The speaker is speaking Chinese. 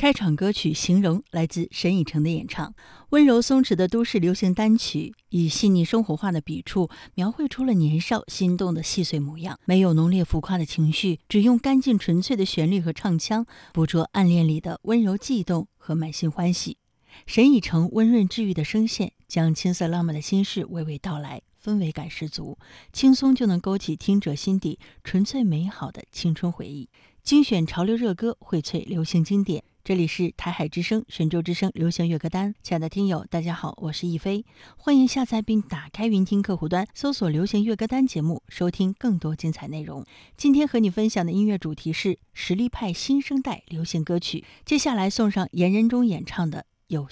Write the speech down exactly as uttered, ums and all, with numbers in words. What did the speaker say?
开场歌曲《形容》来自沈以诚的演唱，温柔松弛的都市流行单曲，以细腻生活化的笔触，描绘出了年少心动的细碎模样。没有浓烈浮夸的情绪，只用干净纯粹的旋律和唱腔，捕捉暗恋里的温柔悸动和满心欢喜。沈以诚温润治愈的声线，将青涩浪漫的心事娓娓道来，氛围感十足，轻松就能勾起听者心底纯粹美好的青春回忆。精选潮流热歌，荟萃流行经典。这里是台海之声神州之声流行乐歌单，亲爱的听友大家好，我是亦菲，欢迎下载并打开云听客户端，搜索流行乐歌单节目，收听更多精彩内容。今天和你分享的音乐主题是实力派新生代流行歌曲，接下来送上严仁中演唱的有